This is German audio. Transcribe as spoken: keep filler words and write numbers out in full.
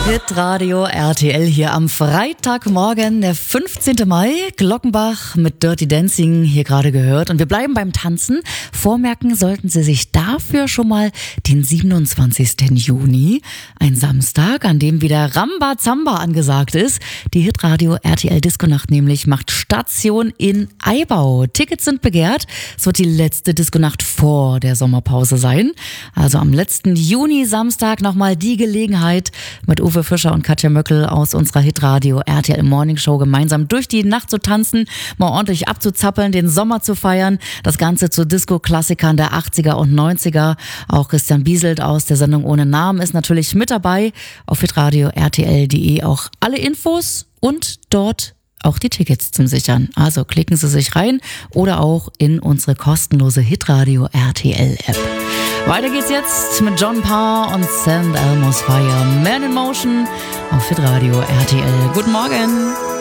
Hitradio R T L hier am Freitagmorgen, der fünfzehnten Mai. Glockenbach mit Dirty Dancing hier gerade gehört. Und wir bleiben beim Tanzen. Vormerken sollten Sie sich dafür schon mal den siebenundzwanzigsten Juni, ein Samstag, an dem wieder Rambazamba angesagt ist. Die Hitradio R T L Disco-Nacht nämlich macht Station in Eibau. Tickets sind begehrt. Es wird die letzte Disco-Nacht vor der Sommerpause sein. Also am letzten Juni-Samstag nochmal die Gelegenheit, mit Uwe Fischer und Katja Möckel aus unserer Hitradio R T L Morning Show gemeinsam durch die Nacht zu tanzen, mal ordentlich abzuzappeln, den Sommer zu feiern. Das Ganze zu Disco-Klassikern der achtziger und neunziger. Auch Christian Bieselt aus der Sendung Ohne Namen ist natürlich mit dabei. Auf hitradio R T L punkt de auch alle Infos und dort auch die Tickets zum Sichern. Also klicken Sie sich rein oder auch in unsere kostenlose Hitradio R T L App. Weiter geht's jetzt mit John Parr und Sand Elmo's Fire. Man in Motion auf Hitradio R T L. Guten Morgen.